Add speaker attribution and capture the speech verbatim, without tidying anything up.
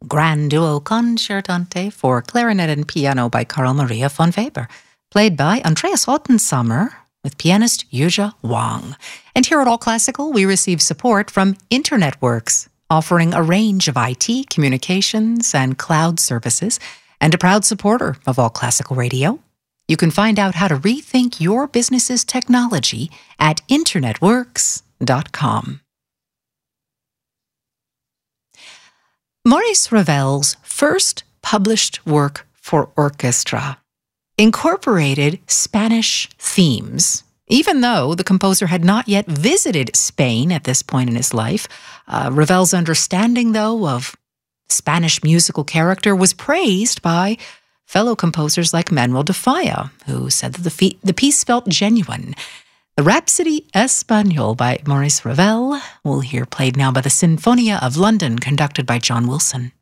Speaker 1: Grand Duo Concertante for clarinet and piano by Carl Maria von Weber, played by Andreas Ottensammer with pianist Yuja Wang. And here at All Classical, we receive support from InternetWorks, offering a range of I T, communications, and cloud services, and a proud supporter of All Classical Radio. You can find out how to rethink your business's technology at internet works dot com. Maurice Ravel's first published work for orchestra incorporated Spanish themes. Even though the composer had not yet visited Spain at this point in his life, uh, Ravel's understanding, though, of Spanish musical character was praised by fellow composers like Manuel de Falla, who said that the, fe- the piece felt genuine. The Rhapsody Espagnole by Maurice Ravel, we'll hear played now by the Sinfonia of London, conducted by John Wilson.